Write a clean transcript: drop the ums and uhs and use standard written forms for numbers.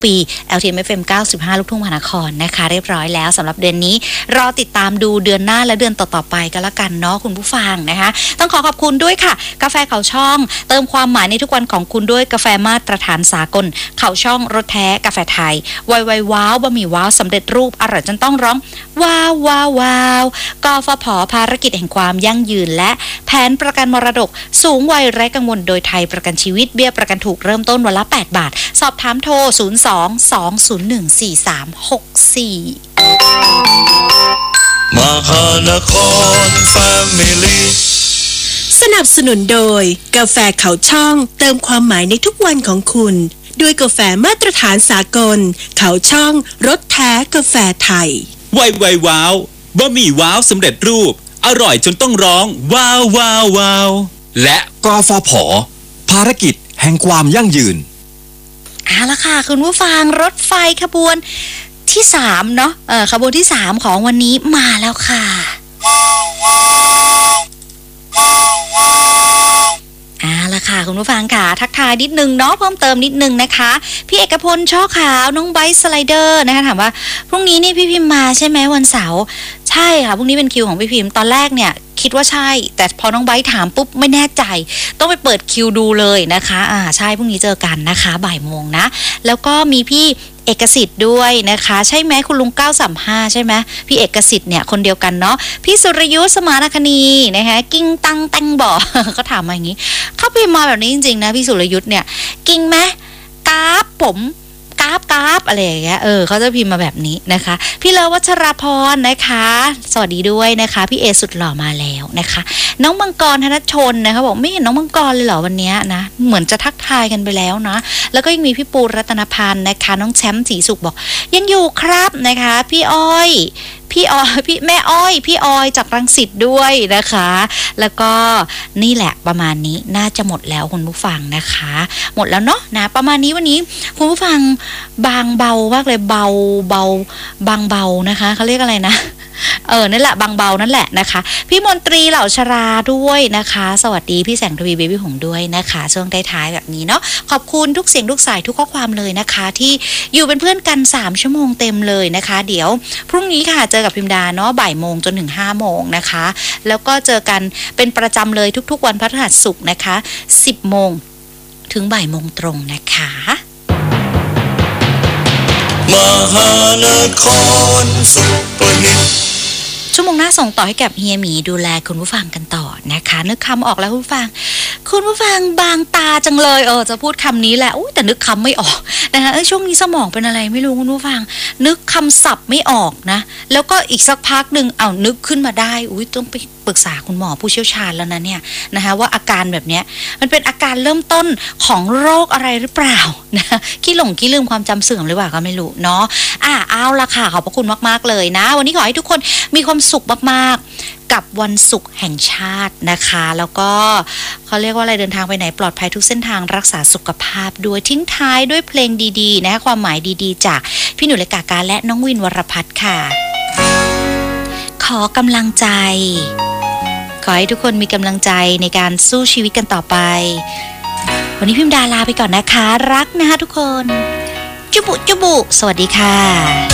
ปี LTM FM 95 ลูกทุ่งมหานครนะคะเรียบร้อยแล้วสำหรับเดือนนี้รอติดตามดูเดือนหน้าและเดือนต่อๆไปกันละกันเนาะคุณผู้ฟังนะคะต้องขอบคุณด้วยค่ะกาแฟเขาช่องเติมความหมายในทุกวันของคุณด้วยกาแฟมาตรฐานสากลเขาช่องรสแท้กาแฟไทยไวว้าวบะหมี่ว้าวสำเร็จรูปอร่อยจนต้องร้องว้าวว้าวว้าวกฟผ.ภารกิจแห่งความยั่งยืนและแผนประกันมรดกสูงวัยไร้กังวลโดยไทยประกันชีวิตเบี้ยประกันถูกเริ่มต้นวันละ8 บาทสอบถามโทร02-201-4364 มหานครแฟมิลี่สนับสนุนโดยกาแฟเขาช่องเติมความหมายในทุกวันของคุณด้วยกาแฟมาตรฐานสากลเขาช่องรสแท้กาแฟไทยไวว้าวบะหมี่ว้าวสำเร็จรูปอร่อยจนต้องร้องว้าวว้าวว้าวและกฟผ.ภารกิจแห่งความยั่งยืนเอาละค่ะคุณผู้ฟังรถไฟขบวนที่3เนาะขบวนที่3ของวันนี้มาแล้วค่ะละค่ะคุณผู้ฟังค่ะทักทายนิดนึงเนาะเพิ่มเติมนิดนึงนะคะพี่เอกพลช่อขาวน้องไบค์สไลเดอร์นะคะถามว่าพรุ่งนี้นี่พี่พิมพ์มาใช่ไหมวันเสาร์ใช่ค่ะพรุ่งนี้เป็นคิวของพี่พิมพ์ตอนแรกเนี่ยคิดว่าใช่แต่พอน้องไบค์ถามปุ๊บไม่แน่ใจต้องไปเปิดคิวดูเลยนะคะใช่พรุ่งนี้เจอกันนะคะบ่ายโมงนะแล้วก็มีพี่เอกสิทธิ์ด้วยนะคะใช่ไหมคุณลุง935ใช่ไหมพี่เอกสิทธิ์เนี่ยคนเดียวกันเนาะพี่สุรยุทธสมานคณีนะคะกิ้งตังแตงบ่อเขาถามมาอย่างนี้เขาพิมพ์มาแบบนี้จริงๆนะพี่สุรยุทธเนี่ยกิ้งไหมกราฟผมกราฟอะไรอย่างเงี้ยเขาจะพิมพ์มาแบบนี้นะคะพี่เลวัชราพรนะคะสวัสดีด้วยนะคะพี่เอสุดหล่อมาแล้วนะคะน้องมังกรธนชนนะคะบอกไม่เห็นน้องมังกรเลยเหรอวันนี้นะเหมือนจะทักทายกันไปแล้วนะแล้วก็ยังมีพี่ปูรัตนพันธ์นะคะน้องแชมป์ศรีสุขบอกยังอยู่ครับนะคะพี่อ้อยพี่แม่อ้อยพี่ออยจากรังสิตด้วยนะคะแล้วก็นี่แหละประมาณนี้น่าจะหมดแล้วคุณผู้ฟังนะคะหมดแล้วเนาะนะประมาณนี้วันนี้คุณผู้ฟังบางเบามากเลยเบาบางเบานะคะเขาเรียกอะไรนะนั่นแหละบางเบานั่นแหละนะคะพี่มนตรีเหล่าชราด้วยนะคะสวัสดีพี่แสงทวีเบบี้หงด้วยนะคะช่วงท้ายๆแบบนี้เนาะขอบคุณทุกเสียงทุกสายทุกข้อความเลยนะคะที่อยู่เป็นเพื่อนกัน3 ชั่วโมงเต็มเลยนะคะเดี๋ยวพรุ่งนี้ค่ะเจอกับพิมดาเนาะบ่ายโมงจนถึง5 โมงนะคะแล้วก็เจอกันเป็นประจำเลยทุกๆวันพฤหัสศุกร์นะคะ10 โมงถึงบ่ายโมงตรงนะคะมหานครสุประนิจชั่วโมงหน้าส่งต่อให้กับเฮียหมีดูแลคุณผู้ฟังกันต่อนะคะนึกคำออกแล้วคุณผู้ฟังบางตาจังเลยจะพูดคำนี้แหละแต่นึกคำไม่ออกนะคะช่วงนี้สมองเป็นอะไรไม่รู้คุณผู้ฟังนึกคำศัพท์ไม่ออกนะแล้วก็อีกสักพักหนึ่งนึกขึ้นมาได้ต้องไปปรึกษาคุณหมอผู้เชี่ยวชาญแล้วนะเนี่ยนะคะว่าอาการแบบเนี้ยมันเป็นอาการเริ่มต้นของโรคอะไรหรือเปล่านะขี้ลืมความจำเสื่อมหรือเปล่าก็ไม่รู้เนาะเอาละค่ะขอบพระคุณมากๆเลยนะวันนี้ขอให้ทุกคนมีความสุขมากๆกับวันศุกร์แห่งชาตินะคะแล้วก็เขาเรียกว่าอะไรเดินทางไปไหนปลอดภัยทุกเส้นทางรักษาสุขภาพด้วยทิ้งท้ายด้วยเพลงดีๆนะคะความหมายดีๆจากพี่หนูเล็กกากาและน้องวินวรพัฒน์ค่ะขอกำลังใจขอให้ทุกคนมีกำลังใจในการสู้ชีวิตกันต่อไปวันนี้พิมดาลาไปก่อนนะคะรักนะคะทุกคนจุบุสวัสดีค่ะ